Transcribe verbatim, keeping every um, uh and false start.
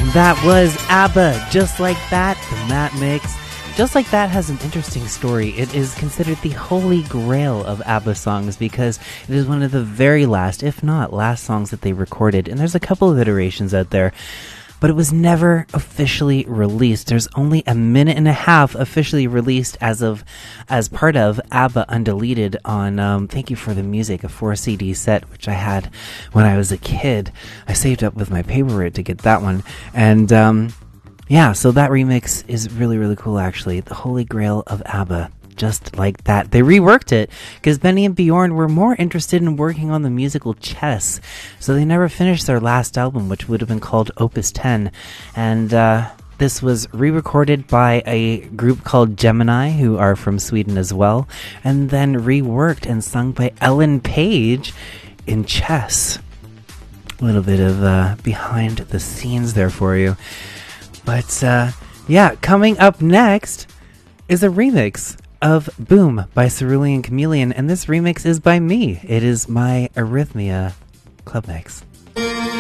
That was ABBA, Just Like That, the Matt Mix. Just Like That has an interesting story. It is considered the holy grail of ABBA songs because it is one of the very last, if not last, songs that they recorded. And there's a couple of iterations out there, but it was never officially released. There's only a minute and a half officially released as of as part of ABBA Undeleted on um, Thank You for the Music, a four C D set, which I had when I was a kid. I saved up with my paper route to get that one. And um, yeah, so that remix is really, really cool, actually. The Holy Grail of ABBA. Just Like That. They reworked it because Benny and Bjorn were more interested in working on the musical Chess, so they never finished their last album, which would have been called Opus ten. And uh, this was re-recorded by a group called Gemini, who are from Sweden as well, and then reworked and sung by Ellen Page in Chess. A little bit of uh, behind the scenes there for you. But uh, yeah, coming up next is a remix of Boom by Cerulean Chameleon, and this remix is by me. It is my Arrhythmia Club Mix.